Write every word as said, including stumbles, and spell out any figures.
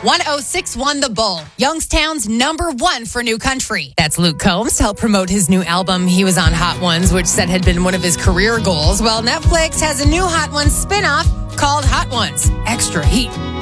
one oh six one The Bull, Youngstown's number one for new country. That's Luke Combs to help promote his new album. He was on Hot Ones, which said had been one of his career goals. Well, Netflix has a new Hot Ones spinoff called Hot Ones Extra Heat.